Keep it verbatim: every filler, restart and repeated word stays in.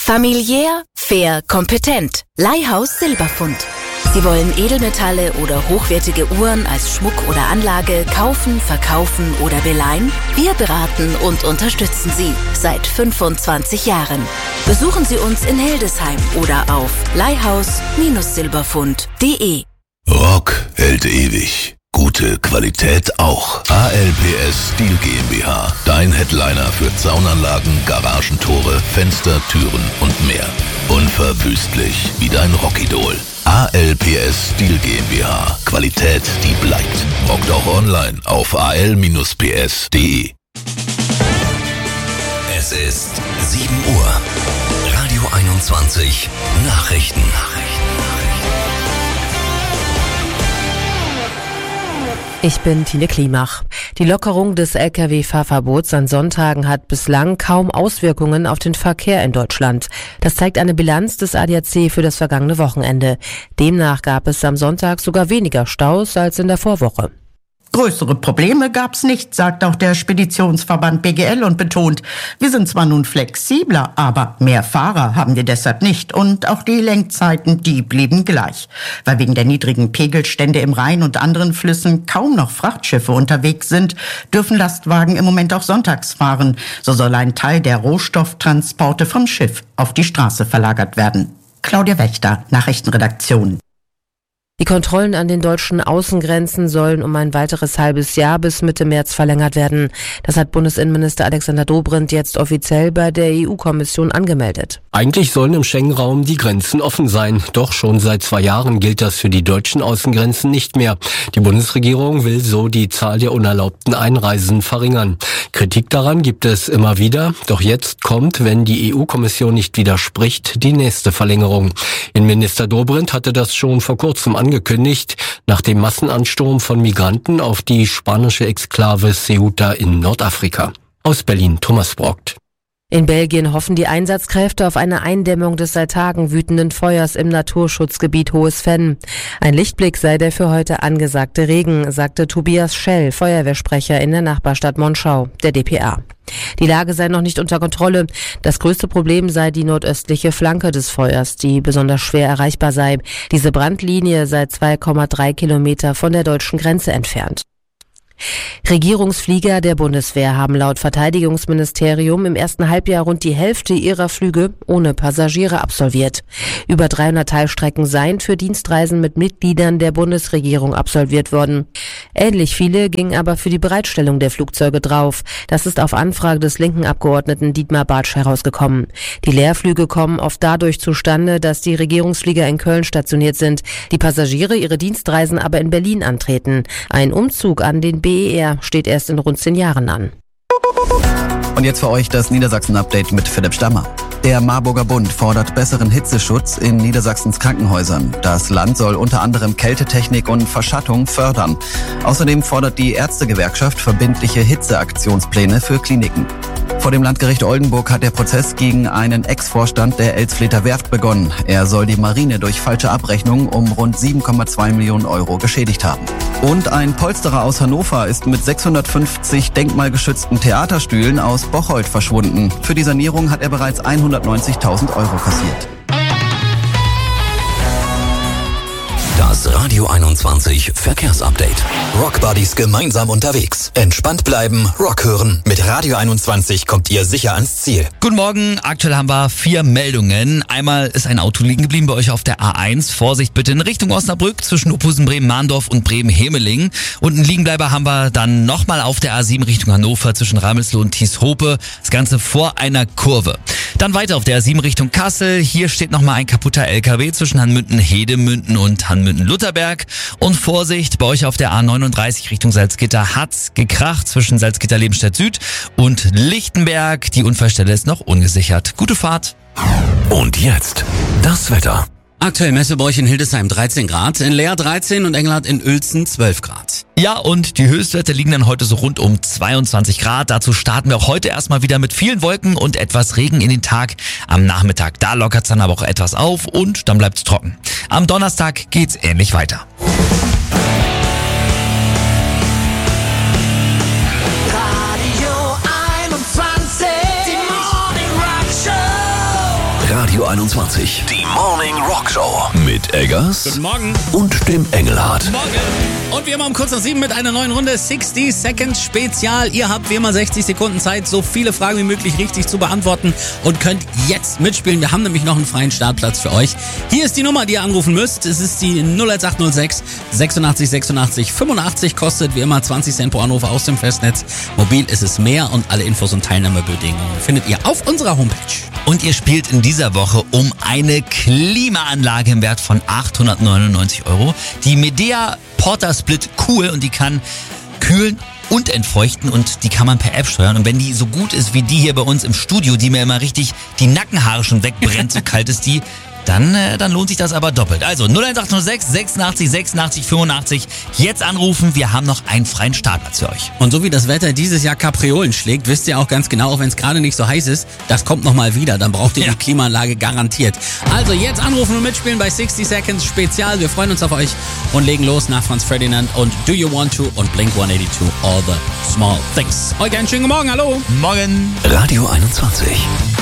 Familiär, fair, kompetent. Leihhaus Silberfund. Sie wollen Edelmetalle oder hochwertige Uhren als Schmuck oder Anlage kaufen, verkaufen oder beleihen? Wir beraten und unterstützen Sie seit fünfundzwanzig Jahren. Besuchen Sie uns in Hildesheim oder auf leihhaus Silberfund punkt de. Rock hält ewig. Gute Qualität auch. A L P S Steel GmbH. Dein Headliner für Zaunanlagen, Garagentore, Fenster, Türen und mehr. Unverwüstlich wie dein Rockidol. A L P S Steel GmbH. Qualität, die bleibt. Rockt auch online auf a l P s punkt de. Es ist sieben Uhr. Radio einundzwanzig. Nachrichten. Ich bin Tine Klimach. Die Lockerung des L K W-Fahrverbots an Sonntagen hat bislang kaum Auswirkungen auf den Verkehr in Deutschland. Das zeigt eine Bilanz des A D A C für das vergangene Wochenende. Demnach gab es am Sonntag sogar weniger Staus als in der Vorwoche. Größere Probleme gab's nicht, sagt auch der Speditionsverband B G L und betont, wir sind zwar nun flexibler, aber mehr Fahrer haben wir deshalb nicht und auch die Lenkzeiten, die blieben gleich. Weil wegen der niedrigen Pegelstände im Rhein und anderen Flüssen kaum noch Frachtschiffe unterwegs sind, dürfen Lastwagen im Moment auch sonntags fahren. So soll ein Teil der Rohstofftransporte vom Schiff auf die Straße verlagert werden. Claudia Wächter, Nachrichtenredaktion. Die Kontrollen an den deutschen Außengrenzen sollen um ein weiteres halbes Jahr bis Mitte März verlängert werden. Das hat Bundesinnenminister Alexander Dobrindt jetzt offiziell bei der E U-Kommission angemeldet. Eigentlich sollen im Schengen-Raum die Grenzen offen sein. Doch schon seit zwei Jahren gilt das für die deutschen Außengrenzen nicht mehr. Die Bundesregierung will so die Zahl der unerlaubten Einreisen verringern. Kritik daran gibt es immer wieder. Doch jetzt kommt, wenn die E U-Kommission nicht widerspricht, die nächste Verlängerung. Innenminister Dobrindt hatte das schon vor kurzem angekündigt. angekündigt, nach dem Massenansturm von Migranten auf die spanische Exklave Ceuta in Nordafrika. Aus Berlin, Thomas Brockt. In Belgien hoffen die Einsatzkräfte auf eine Eindämmung des seit Tagen wütenden Feuers im Naturschutzgebiet Hohes Venn. Ein Lichtblick sei der für heute angesagte Regen, sagte Tobias Schell, Feuerwehrsprecher in der Nachbarstadt Monschau, der D P A. Die Lage sei noch nicht unter Kontrolle. Das größte Problem sei die nordöstliche Flanke des Feuers, die besonders schwer erreichbar sei. Diese Brandlinie sei zwei Komma drei Kilometer von der deutschen Grenze entfernt. Regierungsflieger der Bundeswehr haben laut Verteidigungsministerium im ersten Halbjahr rund die Hälfte ihrer Flüge ohne Passagiere absolviert. Über dreihundert Teilstrecken seien für Dienstreisen mit Mitgliedern der Bundesregierung absolviert worden. Ähnlich viele gingen aber für die Bereitstellung der Flugzeuge drauf. Das ist auf Anfrage des linken Abgeordneten Dietmar Bartsch herausgekommen. Die Leerflüge kommen oft dadurch zustande, dass die Regierungsflieger in Köln stationiert sind, die Passagiere ihre Dienstreisen aber in Berlin antreten. Ein Umzug an den B E R steht erst in rund zehn Jahren an. Und jetzt für euch das Niedersachsen-Update mit Philipp Stammer. Der Marburger Bund fordert besseren Hitzeschutz in Niedersachsens Krankenhäusern. Das Land soll unter anderem Kältetechnik und Verschattung fördern. Außerdem fordert die Ärztegewerkschaft verbindliche Hitzeaktionspläne für Kliniken. Vor dem Landgericht Oldenburg hat der Prozess gegen einen Ex-Vorstand der Elsfleter Werft begonnen. Er soll die Marine durch falsche Abrechnung um rund sieben Komma zwei Millionen Euro geschädigt haben. Und ein Polsterer aus Hannover ist mit sechshundertfünfzig denkmalgeschützten Theaterstühlen aus Bocholt verschwunden. Für die Sanierung hat er bereits hundertneunzigtausend Euro kassiert. Das Radio einundzwanzig Verkehrsupdate. Rock Buddies gemeinsam unterwegs. Entspannt bleiben, Rock hören. Mit Radio einundzwanzig kommt ihr sicher ans Ziel. Guten Morgen, aktuell haben wir vier Meldungen. Einmal ist ein Auto liegen geblieben bei euch auf der A eins. Vorsicht bitte in Richtung Osnabrück zwischen Ophusen, Bremen-Mahndorf und Bremen-Hemeling. Und einen Liegenbleiber haben wir dann nochmal auf der A sieben Richtung Hannover zwischen Ramelsloh und Thieshope. Das Ganze vor einer Kurve. Dann weiter auf der A sieben Richtung Kassel. Hier steht nochmal ein kaputter L K W zwischen Hanmünden-Hedemünden und Hanmünden-Lutherberg. Und Vorsicht, bei euch auf der A neununddreißig Richtung Salzgitter hat's gekracht zwischen Salzgitter-Lebenstedt Süd und Lichtenberg. Die Unfallstelle ist noch ungesichert. Gute Fahrt. Und jetzt das Wetter. Aktuell Messe bei euch in Hildesheim dreizehn Grad, in Leer dreizehn und Engelhardt in Uelzen zwölf Grad. Ja, und die Höchstwerte liegen dann heute so rund um zweiundzwanzig Grad. Dazu starten wir auch heute erstmal wieder mit vielen Wolken und etwas Regen in den Tag. Am Nachmittag, da lockert's dann aber auch etwas auf und dann bleibt's trocken. Am Donnerstag geht's ähnlich weiter. Radio einundzwanzig. Die Morning Rock Show. Mit Eggers. Guten Morgen. Und dem Engelhardt. Morgen. Und wir haben um kurz nach sieben mit einer neuen Runde sixty Seconds Spezial. Ihr habt wie immer sechzig Sekunden Zeit, so viele Fragen wie möglich richtig zu beantworten und könnt jetzt mitspielen. Wir haben nämlich noch einen freien Startplatz für euch. Hier ist die Nummer, die ihr anrufen müsst. Es ist die null eins acht null sechs sechsundachtzig sechsundachtzig fünfundachtzig. Kostet wie immer zwanzig Cent pro Anruf aus dem Festnetz. Mobil ist es mehr und alle Infos und Teilnahmebedingungen findet ihr auf unserer Homepage. Und ihr spielt in dieser Woche um eine Klimaanlage im Wert von achthundertneunundneunzig Euro. Die Medea Porta Split Cool, und die kann kühlen und entfeuchten und die kann man per App steuern. Und wenn die so gut ist wie die hier bei uns im Studio, die mir immer richtig die Nackenhaare schon wegbrennt, so kalt ist die, dann, äh, dann lohnt sich das aber doppelt. Also null eins acht null sechs sechsundachtzig sechsundachtzig fünfundachtzig. Jetzt anrufen, wir haben noch einen freien Startplatz für euch. Und so wie das Wetter dieses Jahr Kapriolen schlägt, wisst ihr auch ganz genau, auch wenn es gerade nicht so heiß ist, das kommt nochmal wieder. Dann braucht ihr Ja. die Klimaanlage garantiert. Also jetzt anrufen und mitspielen bei sixty Seconds Spezial. Wir freuen uns auf euch und legen los nach Franz Ferdinand und Do You Want To und Blink one eighty-two, All the Small Things. Euch einen schönen Morgen, hallo. Morgen. Radio einundzwanzig.